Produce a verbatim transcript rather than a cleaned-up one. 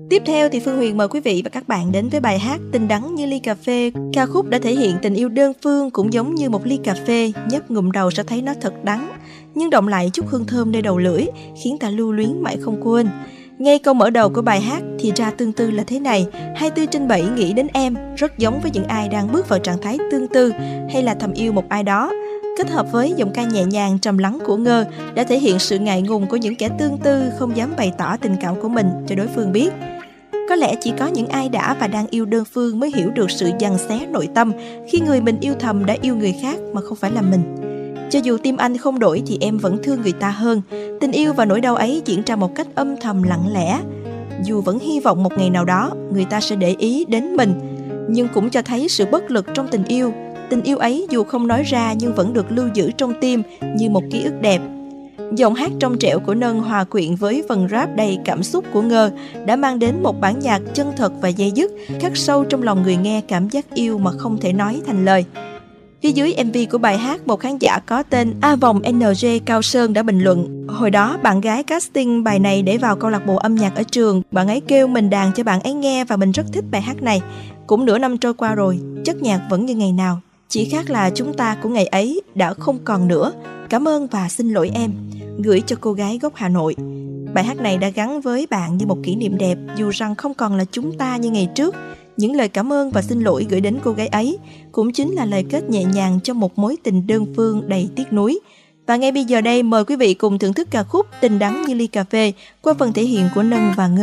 Tiếp theo thì Phương Huyền mời quý vị và các bạn đến với bài hát Tình Đắng Như Ly Cà Phê. Ca khúc đã thể hiện tình yêu đơn phương cũng giống như một ly cà phê, nhấp ngụm đầu sẽ thấy nó thật đắng, nhưng đọng lại chút hương thơm nơi đầu lưỡi, khiến ta lưu luyến mãi không quên. Ngay câu mở đầu của bài hát thì ra tương tư là thế này: hai mươi tư trên bảy nghĩ đến em, rất giống với những ai đang bước vào trạng thái tương tư hay là thầm yêu một ai đó. Kết hợp với giọng ca nhẹ nhàng trầm lắng của Ngơ đã thể hiện sự ngại ngùng của những kẻ tương tư không dám bày tỏ tình cảm của mình cho đối phương biết. Có lẽ chỉ có những ai đã và đang yêu đơn phương mới hiểu được sự giằng xé nội tâm khi người mình yêu thầm đã yêu người khác mà không phải là mình. Cho dù tim anh không đổi thì em vẫn thương người ta hơn. Tình yêu và nỗi đau ấy diễn ra một cách âm thầm lặng lẽ. Dù vẫn hy vọng một ngày nào đó người ta sẽ để ý đến mình, nhưng cũng cho thấy sự bất lực trong tình yêu. Tình yêu ấy dù không nói ra nhưng vẫn được lưu giữ trong tim như một ký ức đẹp. Giọng hát trong trẻo của Nâng hòa quyện với phần rap đầy cảm xúc của Ngơ đã mang đến một bản nhạc chân thật và dây dứt, khắc sâu trong lòng người nghe cảm giác yêu mà không thể nói thành lời. Phía dưới em vê của bài hát, một khán giả có tên A Vòng en giê Cao Sơn đã bình luận: hồi đó bạn gái casting bài này để vào câu lạc bộ âm nhạc ở trường, bạn ấy kêu mình đàn cho bạn ấy nghe và mình rất thích bài hát này. Cũng nửa năm trôi qua rồi, chất nhạc vẫn như ngày nào, chỉ khác là chúng ta của ngày ấy đã không còn nữa. Cảm ơn và xin lỗi em, gửi cho cô gái gốc Hà Nội. Bài hát này đã gắn với bạn như một kỷ niệm đẹp, dù rằng không còn là chúng ta như ngày trước. Những lời cảm ơn và xin lỗi gửi đến cô gái ấy cũng chính là lời kết nhẹ nhàng cho một mối tình đơn phương đầy tiếc nuối. Và ngay bây giờ đây, mời quý vị cùng thưởng thức ca khúc Tình Đắng Như Ly Cà Phê qua phần thể hiện của Nâng và Ngơ.